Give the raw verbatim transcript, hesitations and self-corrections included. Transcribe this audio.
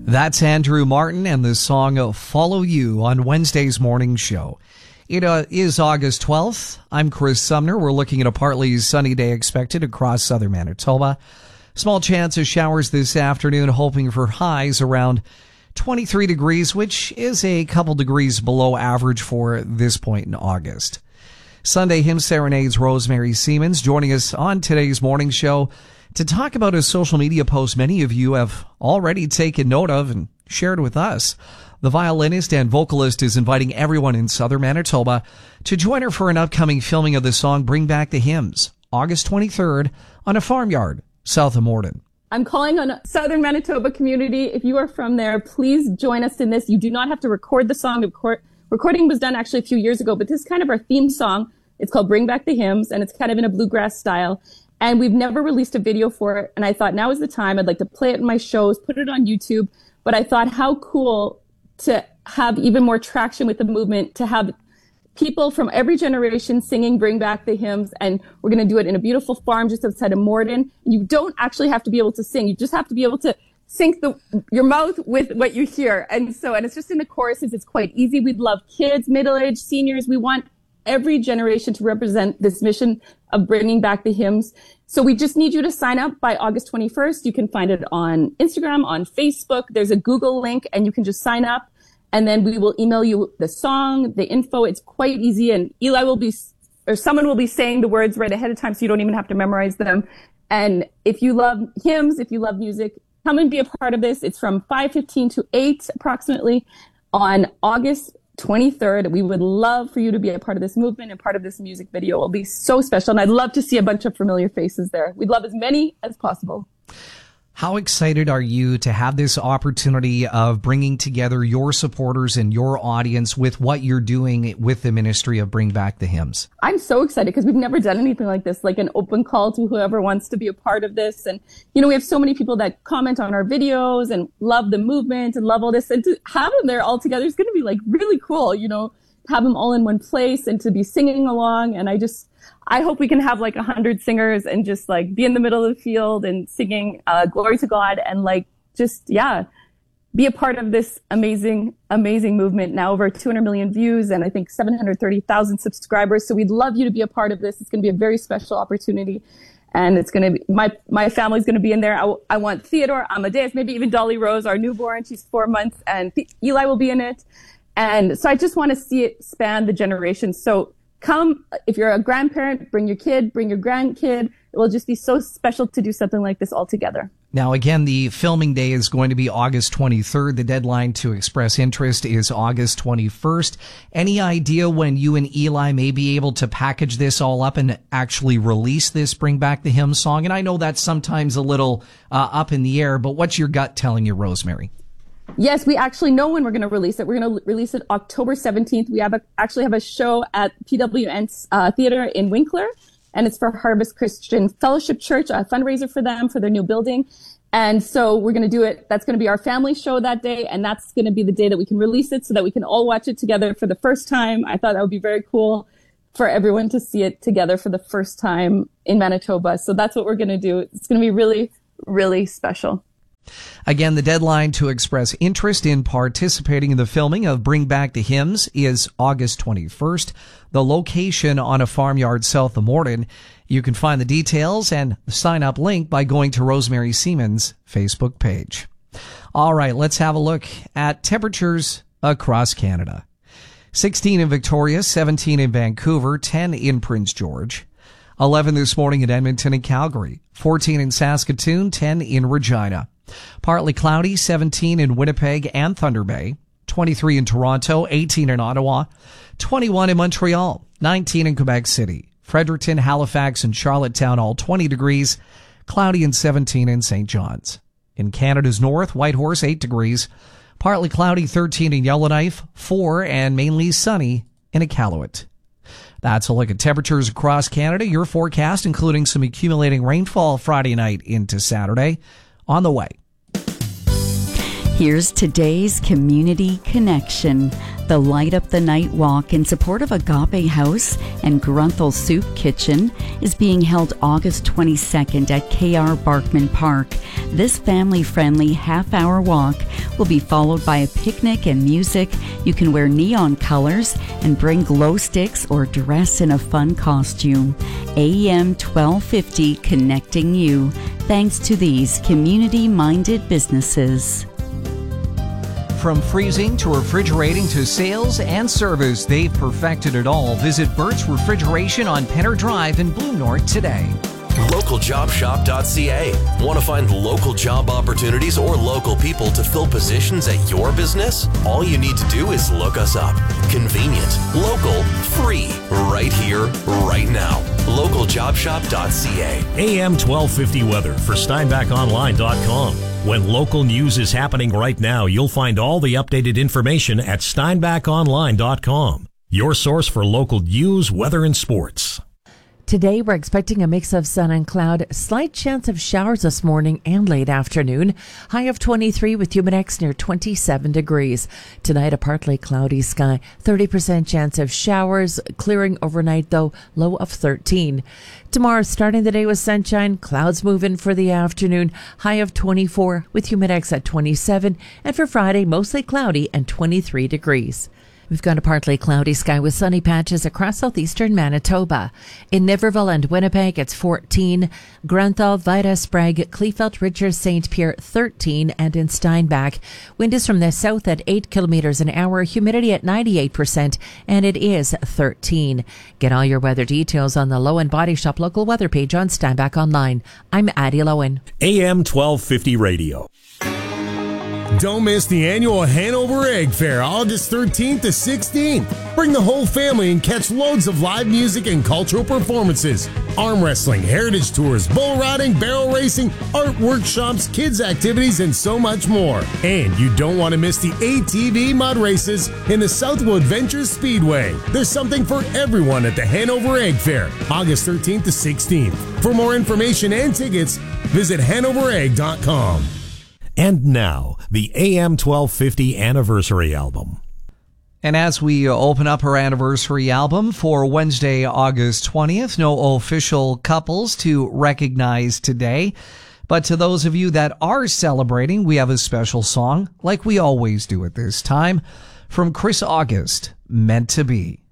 That's Andrew Martin and the song Follow You on Wednesday's morning show. It uh, is August twelfth. I'm Chris Sumner. We're looking at a partly sunny day expected across southern Manitoba. Small chance of showers this afternoon, hoping for highs around twenty-three degrees, which is a couple degrees below average for this point in August. Sunday Hymn Serenades Rosemary Siemens joining us on today's morning show to talk about a social media post many of you have already taken note of and shared with us. The violinist and vocalist is inviting everyone in southern Manitoba to join her for an upcoming filming of the song Bring Back the Hymns, August twenty-third, on a farmyard south of Morden. I'm calling on southern Manitoba community. If you are from there, please join us in this. You do not have to record the song. The record- recording was done actually a few years ago, but this is kind of our theme song. It's called Bring Back the Hymns, and it's kind of in a bluegrass style. And we've never released a video for it. And I thought now is the time. I'd like to play it in my shows, put it on YouTube. But I thought how cool to have even more traction with the movement, to have people from every generation singing Bring Back the Hymns. And we're going to do it in a beautiful farm just outside of Morden. You don't actually have to be able to sing. You just have to be able to sync the, your mouth with what you hear. And so, and it's just in the choruses. It's quite easy. We'd love kids, middle-aged, seniors. We want every generation to represent this mission of bringing back the hymns. So we just need you to sign up by August twenty-first. You can find it on Instagram, on Facebook. There's a Google link and you can just sign up and then we will email you the song, the info. It's quite easy, and Eli will be, or someone will be saying the words right ahead of time so you don't even have to memorize them. And if you love hymns, if you love music, come and be a part of this. It's from five fifteen to eight approximately on August twenty-third. We would love for you to be a part of this movement and part of this music video. It will be so special. And I'd love to see a bunch of familiar faces there. We'd love as many as possible. How excited are you to have this opportunity of bringing together your supporters and your audience with what you're doing with the ministry of Bring Back the Hymns? I'm so excited because we've never done anything like this, like an open call to whoever wants to be a part of this. And, you know, we have so many people that comment on our videos and love the movement and love all this. And to have them there all together is going to be like really cool, you know, have them all in one place and to be singing along. And I just, I hope we can have like a hundred singers and just like be in the middle of the field and singing uh, glory to God and like just, yeah, be a part of this amazing, amazing movement. Now over two hundred million views and I think seven hundred thirty thousand subscribers. So we'd love you to be a part of this. It's going to be a very special opportunity. And it's going to be, my, my family's going to be in there. I, I want Theodore, Amadeus, maybe even Dolly Rose, our newborn. She's four months and Eli will be in it. And so I just want to see it span the generations. So come, if you're a grandparent, bring your kid, bring your grandkid. It will just be so special to do something like this all together. Now, again, the filming day is going to be August twenty-third. The deadline to express interest is August twenty-first. Any idea when you and Eli may be able to package this all up and actually release this Bring Back the Hymn song? And I know that's sometimes a little uh, up in the air, but what's your gut telling you, Rosemary? Yes, we actually know when we're going to release it. We're going to release it October seventeenth. We have a, actually have a show at P W N uh, Theater in Winkler, and it's for Harvest Christian Fellowship Church, a fundraiser for them, for their new building. And so we're going to do it. That's going to be our family show that day, and that's going to be the day that we can release it so that we can all watch it together for the first time. I thought that would be very cool for everyone to see it together for the first time in Manitoba. So that's what we're going to do. It's going to be really, really special. Again, the deadline to express interest in participating in the filming of Bring Back the Hymns is August twenty-first. The location on a farmyard south of Morden. You can find the details and the sign-up link by going to Rosemary Siemens' Facebook page. All right, let's have a look at temperatures across Canada. sixteen in Victoria, seventeen in Vancouver, ten in Prince George. eleven this morning in Edmonton and Calgary, fourteen in Saskatoon, ten in Regina. Partly cloudy, seventeen in Winnipeg and Thunder Bay, twenty-three in Toronto, eighteen in Ottawa, twenty-one in Montreal, nineteen in Quebec City, Fredericton, Halifax, and Charlottetown, all twenty degrees, cloudy and seventeen in Saint John's. In Canada's north, Whitehorse, eight degrees, partly cloudy, thirteen in Yellowknife, four, and mainly sunny in Iqaluit. That's a look at temperatures across Canada. Your forecast, including some accumulating rainfall Friday night into Saturday, on the way. Here's today's Community Connection. The Light Up the Night Walk in support of Agape House and Grunthal Soup Kitchen is being held August twenty-second at K R Barkman Park. This family-friendly half-hour walk will be followed by a picnic and music. You can wear neon colors and bring glow sticks or dress in a fun costume. A M twelve fifty, connecting you. Thanks to these community-minded businesses. From freezing to refrigerating to sales and service, they've perfected it all. Visit Burt's Refrigeration on Penner Drive in Blue North today. local job shop dot c a. Want to find local job opportunities or local people to fill positions at your business? All you need to do is look us up. Convenient, local, free, right here, right now. local job shop dot c a. A M twelve fifty weather for steinbach online dot com. When local news is happening right now, you'll find all the updated information at steinbach online dot com. Your source for local news, weather, and sports. Today, we're expecting a mix of sun and cloud, slight chance of showers this morning and late afternoon. High of twenty-three with Humidex near twenty-seven degrees. Tonight, a partly cloudy sky, thirty percent chance of showers, clearing overnight though, low of thirteen. Tomorrow, starting the day with sunshine, clouds move in for the afternoon, high of twenty-four with Humidex at twenty-seven. And for Friday, mostly cloudy and twenty-three degrees. We've got a partly cloudy sky with sunny patches across southeastern Manitoba. In Niverville and Winnipeg, it's fourteen. Granthal, Vida, Sprague, Kleefeld, Richards, Saint Pierre, thirteen. And in Steinbach, wind is from the south at eight kilometers an hour, humidity at ninety-eight percent, and it is thirteen. Get all your weather details on the Lowen Body Shop local weather page on Steinbach Online. I'm Addie Lowen. A M twelve fifty radio. Don't miss the annual Hanover Egg Fair, August thirteenth to sixteenth. Bring the whole family and catch loads of live music and cultural performances. Arm wrestling, heritage tours, bull riding, barrel racing, art workshops, kids activities, and so much more. And you don't want to miss the A T V mud races in the Southwood Ventures Speedway. There's something for everyone at the Hanover Egg Fair, August thirteenth to sixteenth. For more information and tickets, visit hanover egg dot com. And now, the A M twelve fifty anniversary album. And as we open up our anniversary album for Wednesday, August twentieth, no official couples to recognize today. But to those of you that are celebrating, we have a special song, like we always do at this time, from Chris August, Meant to Be.